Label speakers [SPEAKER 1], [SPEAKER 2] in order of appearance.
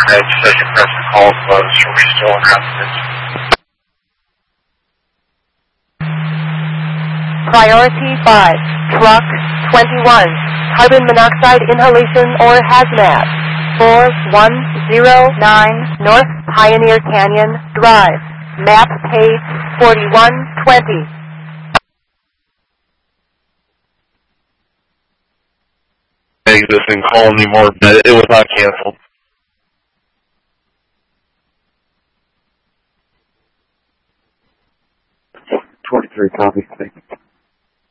[SPEAKER 1] It says your present call closed. Are we still in residence?
[SPEAKER 2] Priority 5, Truck 21, carbon monoxide inhalation or hazmat. 4109 North Pioneer Canyon Drive. Map page 4120.
[SPEAKER 1] Existing call anymore, but it was not canceled. 23 copy. Thank you.